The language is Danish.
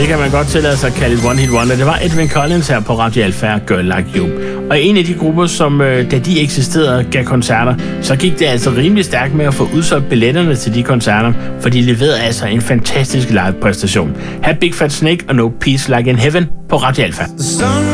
Det kan man godt tillade sig at kalde et one-hit wonder. Det var Edwyn Collins her på Radio Alpha, Girl Like You. Og en af de grupper, som da de eksisterede, gav koncerter, så gik det altså rimelig stærkt med at få udsolgt billetterne til de koncerter, for de leverede altså en fantastisk live-præstation. Her Big Fat Snake og No Peace Like in Heaven på Radio Alpha.